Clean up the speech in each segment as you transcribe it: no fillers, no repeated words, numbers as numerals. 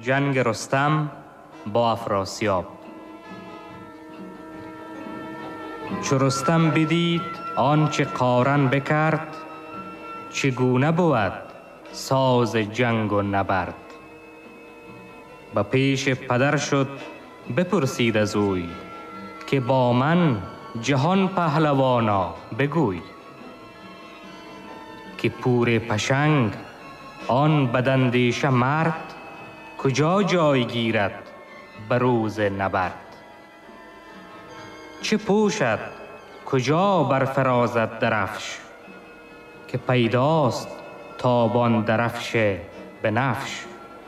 جنگ رستم با افراسیاب. چو رستم بدید آنچه قارن بکرد، چگونه بود ساز جنگ و نبرد. به پیش پدر شد بپرسید از اوی، که با من جهان پهلوانا بگوی. که پور پشنگ آن بداندیشه مرد، کجا جای گیرد به روز نبرد. چه پوشد کجا برفرازد درفش، که پیداست تابان درفش بنفش.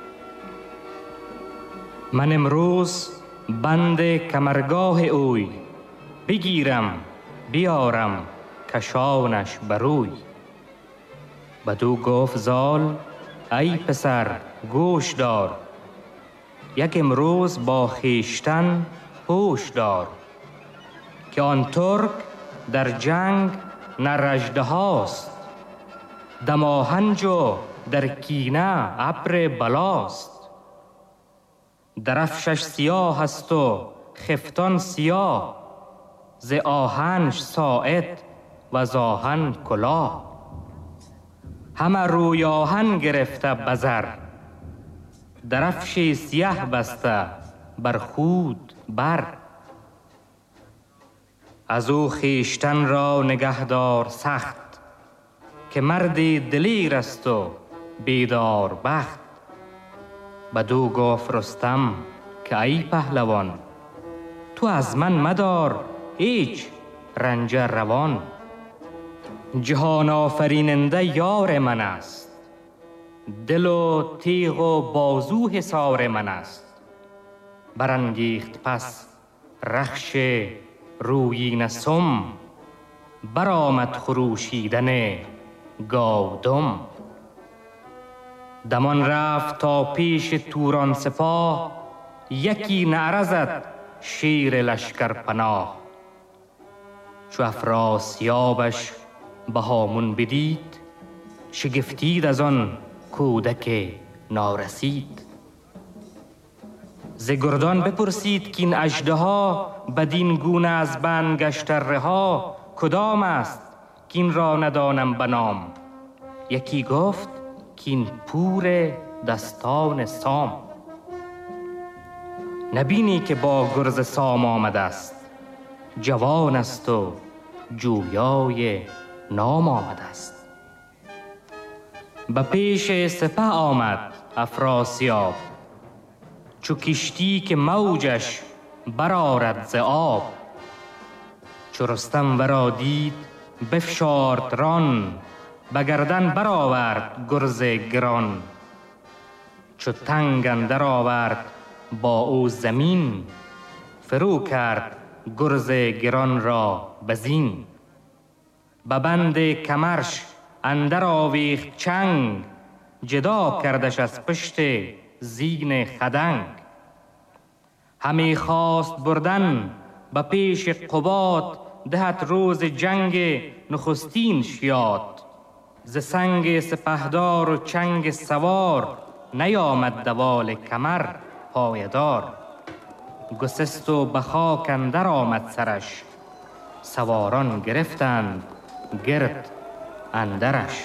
من امروز بند کمرگاه اوی، بگیرم بیارم کشانش بروی. بدو گفت زال ای پسر گوش دار، یک امروز با خویشتن هوش دار. که آن ترک در جنگ نر اژدهاست، دماهنج و در کینه ابر بلاست. درفشش سیاه است و خفتان سیاه، ز آهنش ساعد و ز آهن کلاه. همه روی آهن گرفته بزر، درفش سیه بسته بر خود بر. از او خویشتن را نگهدار سخت، که مرد دلیر است و بیدار بخت. بدو گفت رستم که ای پهلوان، تو از من مدار هیچ رنج روان. جهان آفریننده یار من است، دل و تیغ و بازو حصار من است. برانگیخت پس رخش رویین سم، برآمد خروشیدن گاودم. دمان رفت تا پیش توران سپاه، یکی نعره زد شیر لشکر پناه. چو افراسیابش به هامون بدید، شگفتید از آن کودک نارسید. ز گردان بپرسید کین اژدها، بدین گونه از بند گشته رها. کدام است کین را ندانم به نام، یکی گفت کین پور دستان سام. نبینی که با گرز سام آمده است، جوان است و جویای نام آمده است. به پیش سپه آمد افراسیاب، چو کشتی که موجش برآرد ز آب. چو رستم ورا دید بفشارد ران، به گردن برآورد گرز گران. چو تنگ اندر آورد با او زمین، فرو کرد گرز گران را به زین. به بند کمرش اندر آویخت چنگ، جدا کردش از پشت زین خدنگ. همی خواست بردن به پیش قباد، دهد روز جنگ نخستین شیاد. ز سنگ سپهدار و چنگ سوار، نیامد دوال کمر پایدار. گسست و به خاک اندر آمد سرش، سواران گرفتند گرد اندرش.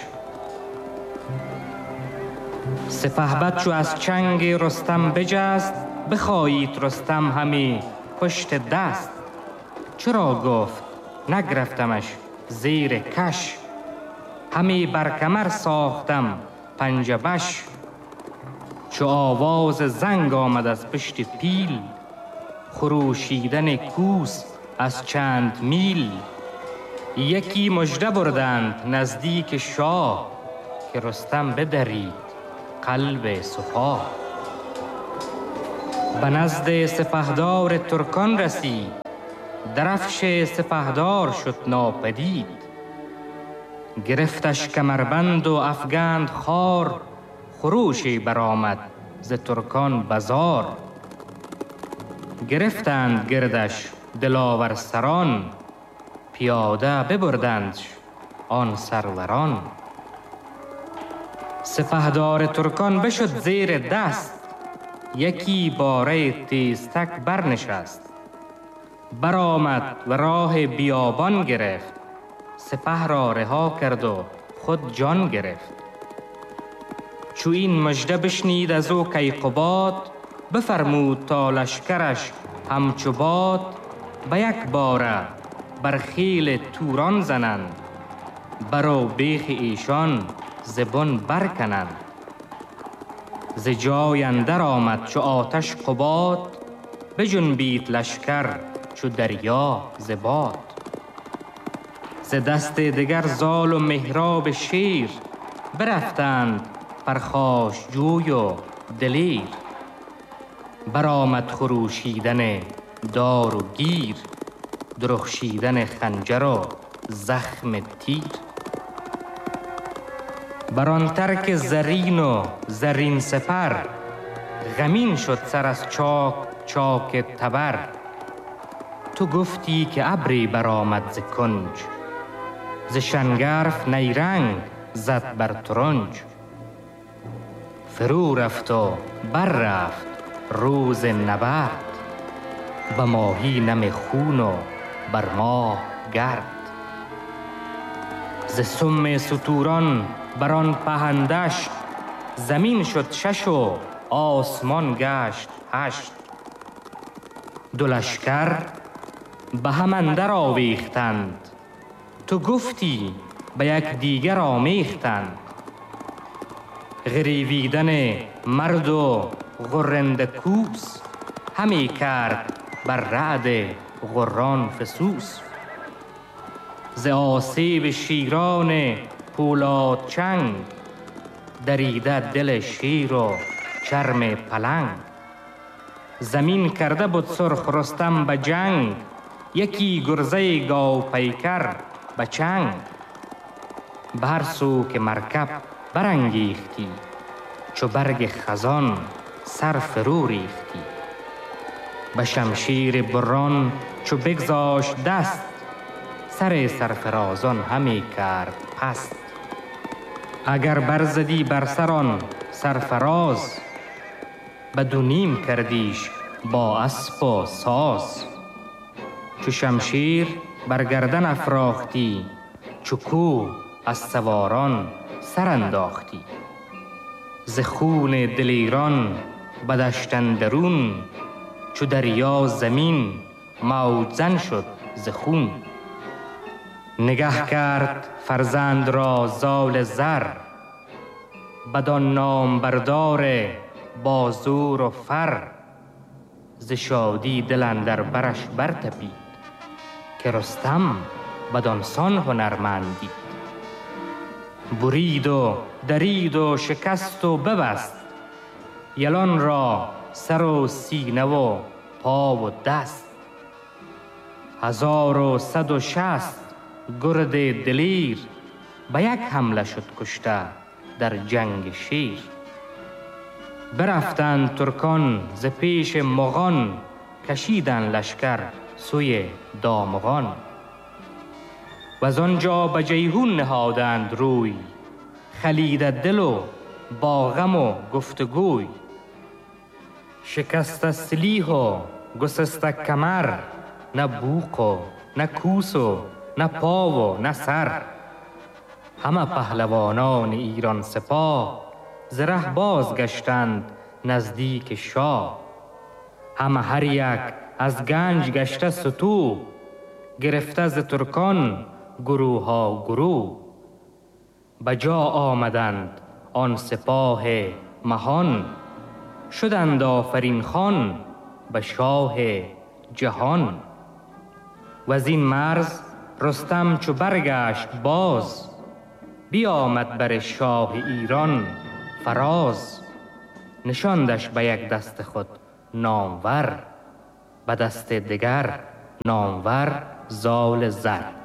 سپهبد چو از چنگ رستم بجست، بخایید رستم همی پشت دست. چرا گفت نگرفتمش زیر کش، همی بر کمر ساختم پنجبش. چو آواز زنگ آمد از پشت پیل، خروشیدن کوس از چند میل. یکی مژده بردند نزدیک شاه، که رستم بدرید قلب سپاه. به نزد سپهدار ترکان رسید، درفش سپهدار شد ناپدید. گرفتش کمربند و افگند خار، خروشی برآمد ز ترکان بزار. گرفتند گردش دلاور سران، پیاده ببردند آن سروران. سپهدار ترکان بشد زیر دست، یکی باره تیزتک برنشست. برآمد و راه بیابان گرفت، سپه را رها کرد و خود جان گرفت. چو این مژده بشنید از او کیقباد، بفرمود تا لشکرش همچو باد به یک باره بر خیل توران زنند، برو بیخ ایشان زبون برکنند. ز جای اندر آمد چو آتش قباد، بجنبید لشکر چو دریا ز باد. ز دست دگر زال و مهراب شیر، برفتند پرخاشجوی و دلیر. برآمد خروشیدن دار و گیر، درخشیدن خنجر و زخم تیر. بر آن ترک زرین و زرین سپر، غمین شد سر از چاک چاک تبر. تو گفتی که ابری برآمد ز کنج، ز شنگرف نیرنگ زد بر ترنج. فرو رفت و بر رفت روز نبرد، به ماهی نم خون و بر ماه گرد. ز سم ستوران بران پهندشت، زمین شد شش و آسمان گشت هشت. دو لشکر به هم اندر آویختند، تو گفتی به یک دیگر آمیختند. غریویدن مرد و غرنده کوس، همی کرد بر رعد غران فسوس. ز آسیب شیران پولاد چنگ، دریده دل شیر و چرم پلنگ. زمین کرده بود سرخ رستم به جنگ، یکی گرزه گاو پیکر به چنگ. به هر سو که مرکب برانگیختی، چو برگ خزان سر فرو ریختی. به شمشیر بران چو بگذاشت دست، سر سرفرازان همی کرد پست. اگر برزدی بر سران سرفراز، به دو نیم کردیش با اسپ و ساز. چو شمشیر بر گردن افراختی، چو کوه از سواران سر انداختی. ز خون دلیران به دشت اندرون، چو دریا زمین موج زن شد ز خون. نگه کرد فرزند را زال زر، بدان نام بردار با زور و فر. ز شادی دل اندر برش برتپید، که رستم بدان سان هنرمند دید. برید و درید و شکست و ببست، یلان را سر و سینه و پا و دست. 1160 گرد دلیر، به یک حمله شد کشته در جنگ شیر. برفتند ترکان ز پیش مغان، کشیدند لشکر سوی دامغان. و آنجا به جیحون نهادند روی، خلیده دل و با غم و گفتگوی. شکسته سلیح و گسسته کمر، نه بوق و نه کوس و نه پا و نه سر. همه پهلوانان ایران سپاه، ز ره باز گشتند نزدیک شاه. همه هر یک از گنج گشته ستوه، گرفته ز ترکان گروه ها گروه. به جا آمدند آن سپاه مهان، شدند آفرین خوان به شاه جهان. و زین مرز رستم چو برگشت باز، بیامد بر شاه ایران فراز. نشاندش به یک دست خود نامور، به دست دگر نامور زال زر.